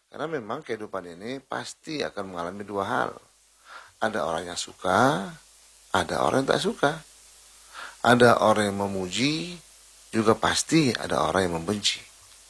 Karena memang kehidupan ini pasti akan mengalami dua hal. Ada orang yang suka, ada orang yang tak suka. Ada orang yang memuji, juga pasti ada orang yang membenci.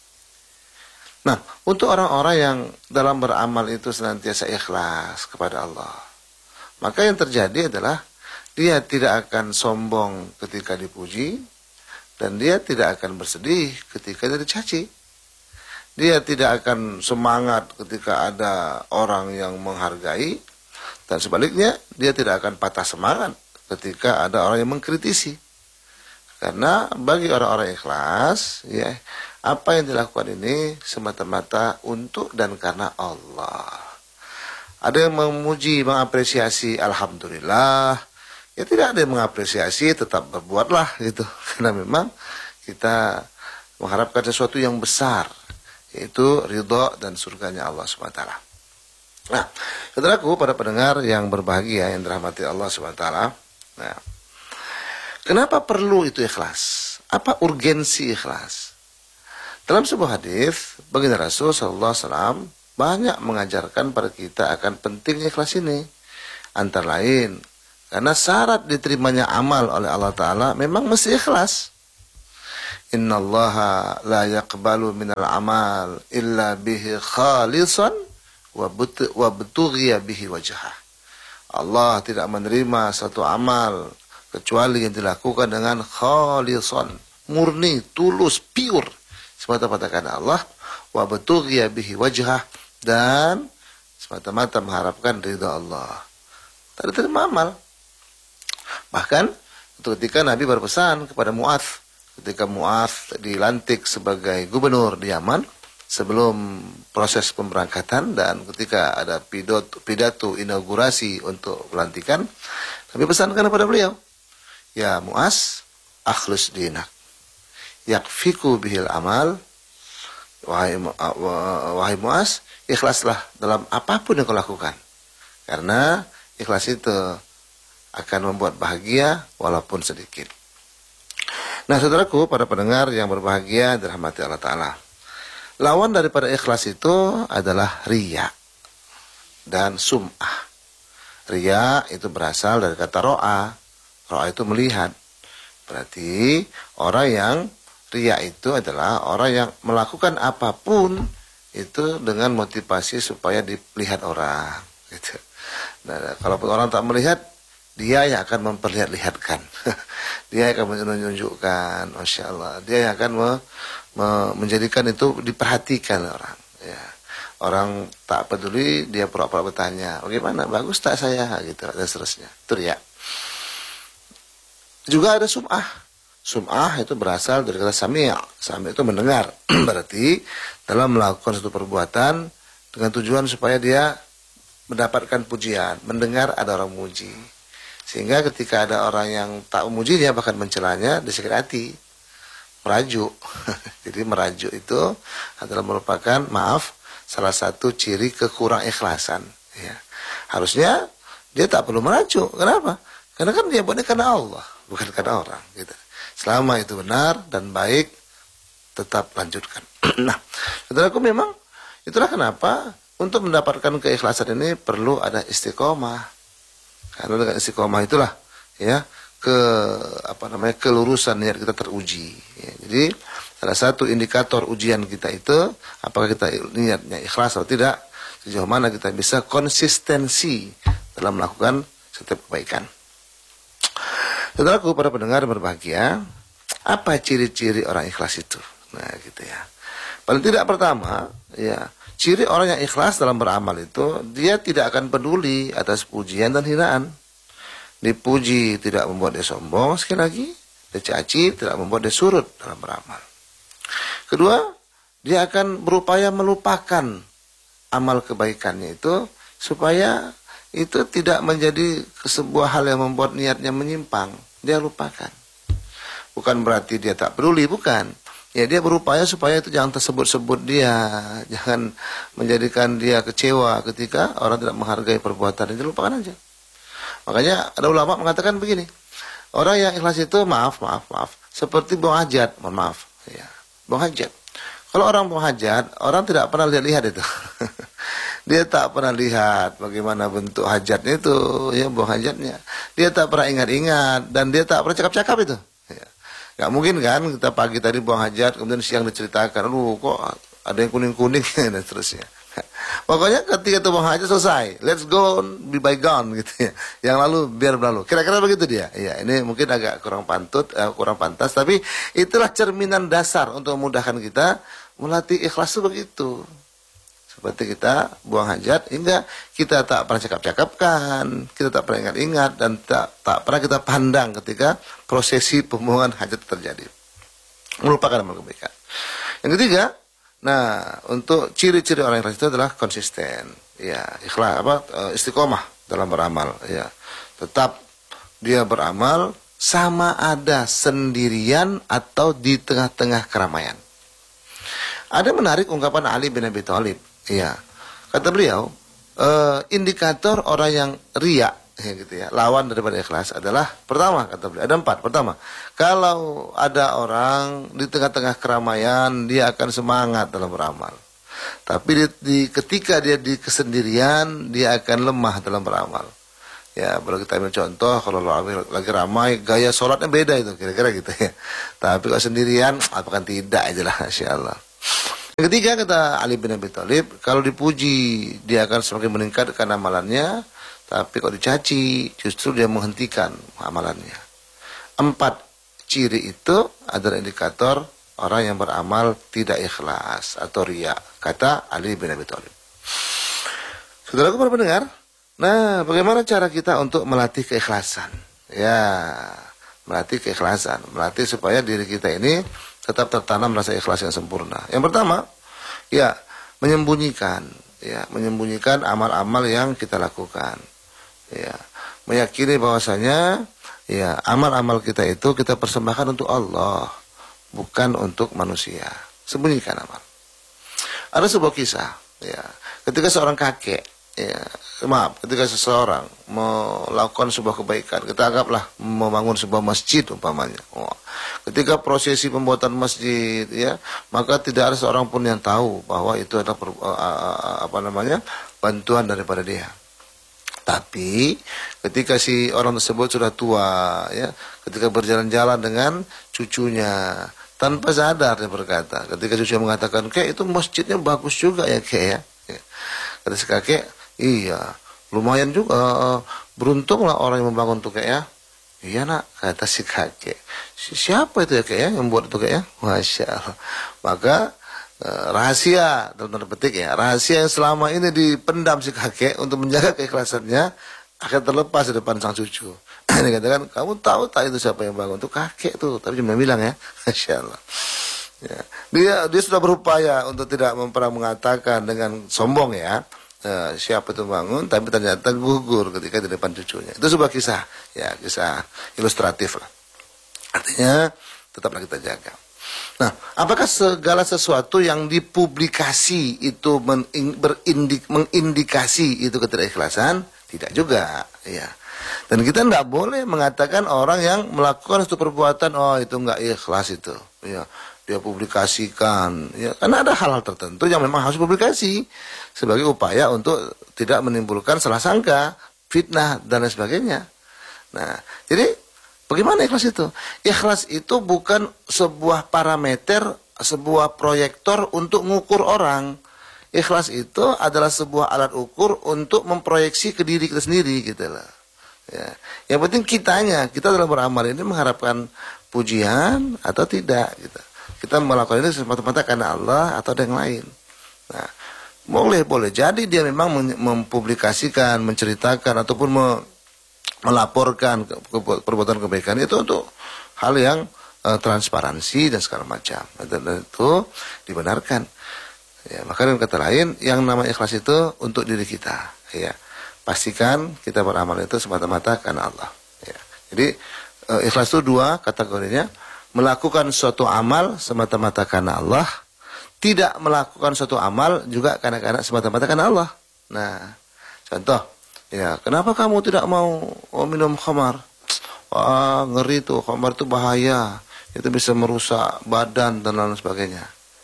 Nah, untuk orang-orang yang dalam beramal itu senantiasa ikhlas kepada Allah, maka yang terjadi adalah dia tidak akan sombong ketika dipuji, dan dia tidak akan bersedih ketika dia dicaci. Dia tidak akan semangat ketika ada orang yang menghargai, dan sebaliknya dia tidak akan patah semangat ketika ada orang yang mengkritisi. Karena bagi orang-orang ikhlas, ya, apa yang dilakukan ini semata-mata untuk dan karena Allah. Ada yang memuji, mengapresiasi, alhamdulillah. Ya tidak ada yang mengapresiasi, tetap berbuatlah gitu. Karena memang kita mengharapkan sesuatu yang besar, yaitu ridha dan surganya Allah SWT. Nah, saudaraku, para pendengar yang berbahagia yang dirahmati Allah SWT. Nah, kenapa perlu itu ikhlas? Apa urgensi ikhlas? Dalam sebuah hadis, baginda Rasul sallallahu alaihi wasallam banyak mengajarkan pada kita akan pentingnya ikhlas ini. Antara lain, karena syarat diterimanya amal oleh Allah Ta'ala memang mesti ikhlas. Innallaha la yaqbalu minal amal illa bihi khalisan wa butughiya bihi wajhah. Allah tidak menerima satu amal kecuali yang dilakukan dengan khalisan, murni, tulus, pure, semata-mata karena Allah, wa butughiya bihi wajhah, dan semata-mata mengharapkan ridha Allah. Tak diterima amal. Bahkan ketika Nabi berpesan kepada Mu'adz, ketika Mu'adz dilantik sebagai gubernur di Yaman, sebelum proses pemberangkatan dan ketika ada pidato inaugurasi untuk pelantikan, Nabi pesankan kepada beliau, ya Mu'adz, akhlus dinak, yakfiku bihil amal. Wahai Mu'adz, ikhlaslah dalam apapun yang kau lakukan, karena ikhlas itu akan membuat bahagia walaupun sedikit. Nah, saudaraku, para pendengar yang berbahagia dirahmati Allah Ta'ala, lawan daripada ikhlas itu adalah riya dan sum'ah. Riya itu berasal dari kata ro'a. Ro'a itu melihat. Berarti orang yang riya itu adalah orang yang melakukan apapun itu dengan motivasi supaya dilihat orang. Gitu. Nah, kalaupun orang tak melihat, dia yang akan memperlihat-lihatkan. Dia yang akan menunjukkan, Masya Allah. Dia yang akan menjadikan itu diperhatikan orang. Ya. Orang tak peduli, dia pura-pura bertanya, bagaimana, bagus tak saya? Gitu, dan seterusnya. Itu riya. Juga ada sum'ah. Sum'ah itu berasal dari kata sami'. Sami' itu mendengar. Berarti dalam melakukan suatu perbuatan dengan tujuan supaya dia mendapatkan pujian, mendengar ada orang memuji. Sehingga ketika ada orang yang tak memujinya, bahkan mencelanya, dia sakit hati, merajuk. Jadi merajuk itu adalah merupakan, salah satu ciri kekurang ikhlasan. Ya. Harusnya dia tak perlu merajuk. Kenapa? Karena kan dia buatnya karena Allah, bukan karena orang. Gitu. Selama itu benar dan baik, tetap lanjutkan. Nah, saudaraku, memang itulah kenapa untuk mendapatkan keikhlasan ini perlu ada istiqomah. Karena dengan istiqomah itulah ya kelurusan niat kita teruji. Ya, jadi salah satu indikator ujian kita itu apakah kita niatnya ikhlas atau tidak, sejauh mana kita bisa konsistensi dalam melakukan setiap kebaikan. Saudaraku, para pendengar berbahagia, apa ciri-ciri orang ikhlas itu? Nah, gitu ya. Paling tidak pertama, ya, ciri orang yang ikhlas dalam beramal itu, dia tidak akan peduli atas pujian dan hinaan. Dipuji tidak membuat dia sombong, sekali lagi, dicaci tidak membuat dia surut dalam beramal. Kedua, dia akan berupaya melupakan amal kebaikannya itu, supaya itu tidak menjadi sebuah hal yang membuat niatnya menyimpang. Dia lupakan. Bukan berarti dia tak peduli, bukan. Ya, dia berupaya supaya itu jangan tersebut-sebut dia, jangan menjadikan dia kecewa ketika orang tidak menghargai perbuatan itu, lupakan aja. Makanya ada ulama mengatakan begini, orang yang ikhlas itu maaf, seperti buang hajat, mohon maaf, ya, buang hajat. Kalau orang buang hajat, orang tidak pernah lihat-lihat itu. Dia tak pernah lihat bagaimana bentuk hajatnya itu, ya buang hajatnya. Dia tak pernah ingat-ingat dan dia tak pernah cakap-cakap itu. Ya. Gak mungkin kan kita pagi tadi buang hajat, kemudian siang diceritakan, kok ada yang kuning-kuning dan seterusnya. Pokoknya ketika itu buang hajat selesai, let's go on, be bygone gitu ya. Yang lalu biar berlalu. Kira-kira begitu dia. Ya, ini mungkin agak kurang pantas, tapi itulah cerminan dasar untuk memudahkan kita melatih ikhlas itu begitu. Seperti kita buang hajat hingga kita tak pernah cakap-cakapkan, kita tak pernah ingat-ingat dan tak pernah kita pandang ketika prosesi pembuangan hajat terjadi. Melupakan amal kebaikan. Yang ketiga, nah, untuk ciri-ciri orang ikhlas itu adalah konsisten, ya, ikhlas istiqomah dalam beramal, ya. Tetap dia beramal sama ada sendirian atau di tengah-tengah keramaian. Ada menarik ungkapan Ali bin Abi Thalib, ya. Kata beliau, indikator orang yang riya, ya gitu ya, lawan daripada ikhlas adalah pertama, kata beliau, ada 4. Pertama, kalau ada orang di tengah-tengah keramaian, dia akan semangat dalam beramal. Tapi ketika dia di kesendirian, dia akan lemah dalam beramal. Ya, kalau kita ambil contoh, kalau lagi ramai, gaya sholatnya beda itu, kira-kira gitu ya. Tapi kalau sendirian, apakah tidak aja lah, insyaallah. Yang ketiga, kata Ali bin Abi Thalib, kalau dipuji, dia akan semakin meningkatkan amalannya. Tapi kalau dicaci, justru dia menghentikan amalannya. 4 ciri itu adalah indikator orang yang beramal tidak ikhlas atau riya, kata Ali bin Abi Thalib. Saudaraku para pendengar, nah bagaimana cara kita untuk melatih keikhlasan? Ya, melatih keikhlasan, melatih supaya diri kita ini tetap tertanam rasa ikhlas yang sempurna. Yang pertama, ya menyembunyikan amal-amal yang kita lakukan. Ya, meyakini bahwasanya ya amal-amal kita itu kita persembahkan untuk Allah, bukan untuk manusia. Sembunyikan amal. Ada sebuah kisah, ya, ketika seorang kakek, ketika seseorang melakukan sebuah kebaikan, kita anggaplah membangun sebuah masjid umpamanya. Ketika prosesi pembuatan masjid, ya, maka tidak ada seorang pun yang tahu bahwa itu adalah bantuan daripada dia. Tapi ketika si orang tersebut sudah tua, ya, ketika berjalan-jalan dengan cucunya, tanpa sadar dia berkata, ketika cucunya mengatakan, "Kek, itu masjidnya bagus juga ya, Kek ya." Kata si kakek, "Iya, lumayan juga, beruntunglah orang yang membangun tuh, Kek ya." "Iya nak," kata si kakek. "Siapa itu ya, Kek ya, yang buat itu, Kek ya?" Masya Allah. Maka rahasia, dalam tanda petik ya, rahasia yang selama ini dipendam si kakek untuk menjaga keikhlasannya akan terlepas di depan sang cucu. Dia katakan, "Kamu tahu tak itu siapa yang bangun?" "Itu kakek tuh," tapi cuma bilang ya. Masya Allah. Ya. Dia sudah berupaya untuk tidak pernah mengatakan dengan sombong ya, siapa itu bangun, tapi ternyata gugur ketika di depan cucunya. Itu sebuah kisah, ya, kisah ilustratif lah. Artinya tetaplah kita jaga. Nah, apakah segala sesuatu yang dipublikasi itu mengindikasi itu ketidakikhlasan? Tidak juga, ya. Dan kita tidak boleh mengatakan orang yang melakukan suatu perbuatan, oh itu enggak ikhlas itu, ya. Dia publikasikan, ya, karena ada hal-hal tertentu yang memang harus publikasi sebagai upaya untuk tidak menimbulkan salah sangka, fitnah dan lain sebagainya. Nah, jadi bagaimana ikhlas itu? Ikhlas itu bukan sebuah parameter, sebuah proyektor untuk mengukur orang. Ikhlas itu adalah sebuah alat ukur untuk memproyeksi ke diri kita sendiri gitu lah. Ya. Yang penting kita dalam beramal ini mengharapkan pujian atau tidak gitu. Kita melakukan ini semata-mata karena Allah atau ada yang lain. Nah, boleh jadi dia memang mempublikasikan, menceritakan ataupun melaporkan perbuatan kebaikan itu untuk hal yang transparansi dan segala macam. Dan itu dibenarkan. Ya, maka dengan kata lain, yang namanya ikhlas itu untuk diri kita. Ya, pastikan kita beramal itu semata-mata karena Allah. Ya. Jadi ikhlas itu 2 kategorinya. Melakukan suatu amal semata-mata karena Allah, tidak melakukan suatu amal juga karena semata-mata karena Allah. Nah, contoh, ya, kenapa kamu tidak mau minum khamar? Wah, ngeri tuh, khamar itu bahaya, itu bisa merusak badan dan lain sebagainya.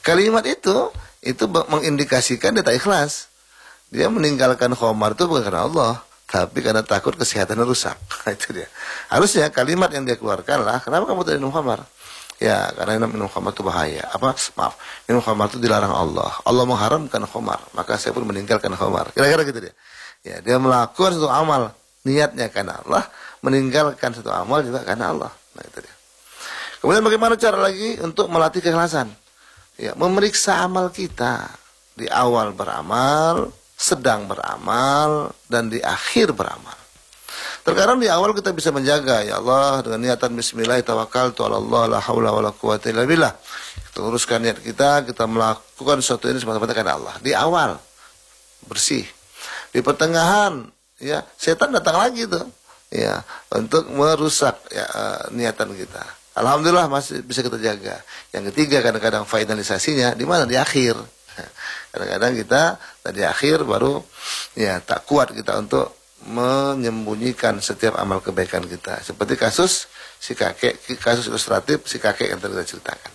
Kalimat itu mengindikasikan dia tak ikhlas. Dia meninggalkan khamar itu bukan karena Allah, tapi karena takut kesehatannya rusak. Itu dia. Harusnya kalimat yang dia keluarkan lah, kenapa kamu tidak minum khamar? Ya, karena minum khamar itu bahaya. Minum khamar itu dilarang Allah. Allah mengharamkan khamar, maka saya pun meninggalkan khamar. Kira-kira gitu dia. Ya, dia melakukan satu amal, niatnya karena Allah, meninggalkan satu amal juga karena Allah. Nah, itu dia. Kemudian bagaimana cara lagi untuk melatih keikhlasan? Ya, memeriksa amal kita. Di awal beramal, sedang beramal, dan di akhir beramal. Terkadang di awal kita bisa menjaga, ya Allah, dengan niatan bismillah tawakkaltu 'ala Allah la haula wala quwata illa billah. Kita luruskan niat kita melakukan sesuatu ini semata-mata karena Allah. Di awal bersih. Di pertengahan, ya, setan datang lagi tuh, ya, untuk merusak ya, niatan kita. Alhamdulillah masih bisa kita jaga. Yang ketiga, kadang-kadang finalisasinya di mana? Di akhir. Kadang-kadang kita tadi akhir baru ya tak kuat kita untuk menyembunyikan setiap amal kebaikan kita. Seperti kasus si kakek, kasus ilustratif si kakek yang tadi kita ceritakan.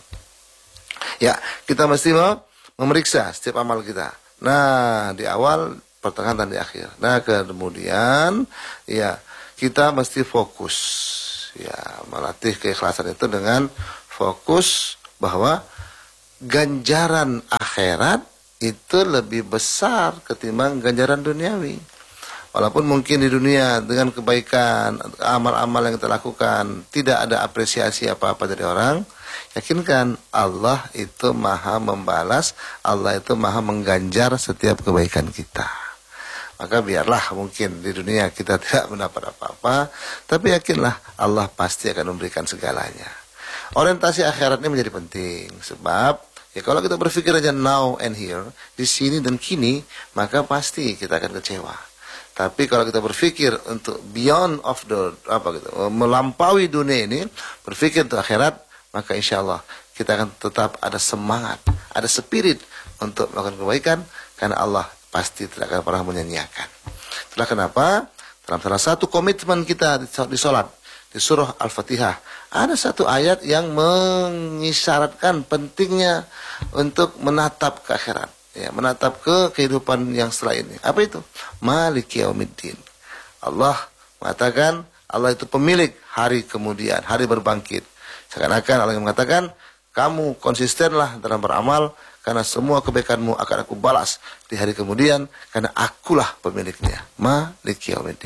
Ya, kita mesti memeriksa setiap amal kita. Nah, di awal, pertengahan dan di akhir. Nah, kemudian ya kita mesti fokus. Ya, melatih keikhlasan itu dengan fokus bahwa ganjaran akhirat itu lebih besar ketimbang ganjaran duniawi. Walaupun mungkin di dunia dengan kebaikan, amal-amal yang kita lakukan tidak ada apresiasi apa-apa dari orang, yakinkan Allah itu maha membalas, Allah itu maha mengganjar setiap kebaikan kita. Maka biarlah mungkin di dunia kita tidak mendapat apa-apa, tapi yakinlah Allah pasti akan memberikan segalanya. Orientasi akhirat ini menjadi penting, sebab ya kalau kita berpikir aja now and here, di sini dan kini, maka pasti kita akan kecewa. Tapi kalau kita berpikir untuk beyond of the melampaui dunia ini, berpikir untuk akhirat, maka insya Allah kita akan tetap ada semangat, ada spirit untuk melakukan kebaikan, karena Allah pasti tidak akan pernah menyanyiakan. Itulah kenapa dalam salah satu komitmen kita di sholat, di surah Al-Fatihah, ada satu ayat yang mengisyaratkan pentingnya untuk menatap ke akhirat, ya, menatap ke kehidupan yang setelah ini. Apa itu? Maliki yaumiddin. Allah mengatakan Allah itu pemilik hari kemudian, hari berbangkit. Seakan-akan Allah yang mengatakan, kamu konsistenlah dalam beramal, karena semua kebaikanmu akan aku balas di hari kemudian, karena akulah pemiliknya. Maliki yaumiddin.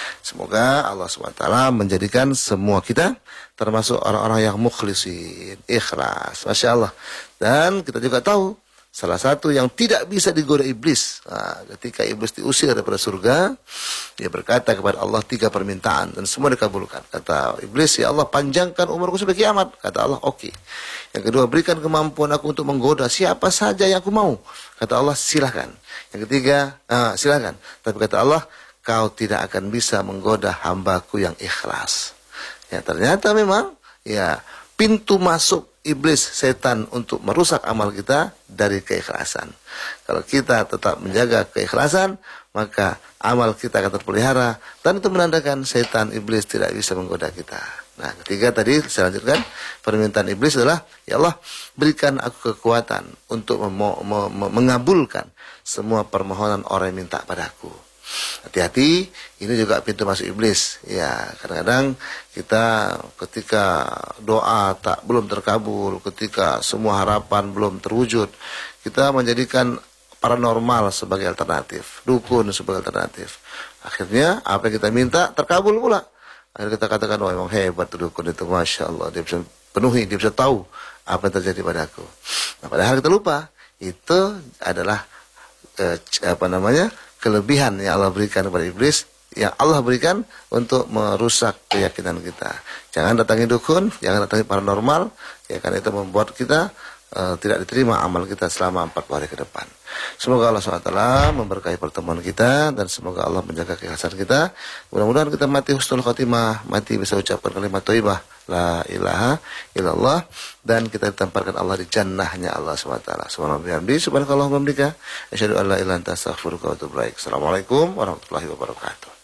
Semoga Allah SWT menjadikan semua kita termasuk orang-orang yang mukhlisin, ikhlas. Masya Allah. Dan kita juga tahu salah satu yang tidak bisa digoda iblis. Nah, ketika iblis diusir daripada surga, dia berkata kepada Allah 3 permintaan dan semua dikabulkan. Kata iblis, ya Allah, panjangkan umurku sampai kiamat. Kata Allah, oke. Yang kedua, berikan kemampuan aku untuk menggoda siapa saja yang aku mau. Kata Allah, silakan. Yang ketiga, silakan. Tapi kata Allah, kau tidak akan bisa menggoda hambaku yang ikhlas. Ya, ternyata memang ya pintu masuk iblis, setan untuk merusak amal kita dari keikhlasan. Kalau kita tetap menjaga keikhlasan, maka amal kita akan terpelihara, dan itu menandakan setan iblis tidak bisa menggoda kita. Nah, ketiga tadi saya lanjutkan, permintaan iblis adalah, ya Allah, berikan aku kekuatan untuk mengabulkan semua permohonan orang yang minta padaku. Hati-hati, ini juga pintu masuk iblis. Ya, kadang-kadang kita ketika doa belum terkabul, ketika semua harapan belum terwujud, kita menjadikan paranormal sebagai alternatif, dukun sebagai alternatif. Akhirnya apa yang kita minta terkabul pula. Akhirnya kita katakan, wah, emang hebat tuh dukun itu, Masya Allah, dia bisa penuhi, dia bisa tahu apa yang terjadi padaku. Nah, padahal kita lupa, itu adalah kelebihan yang Allah berikan kepada iblis, yang Allah berikan untuk merusak keyakinan kita. Jangan datangi dukun, jangan datangi paranormal, ya, karena itu membuat kita tidak diterima amal kita selama 40 hari ke depan. Semoga Allah SWT memberkahi pertemuan kita, dan semoga Allah menjaga keikhlasan kita. Mudah-mudahan kita mati husnul khotimah, mati bisa ucapkan kalimat thayyibah la ilaha illallah, dan kita ditempatkan Allah di jannahnya Allah SWT. Subhanallah, subhanakallah, wa bihamdika, asyhadu an la ilaha illa anta, astaghfiruka wa atubu ilaik. Assalamualaikum warahmatullahi wabarakatuh.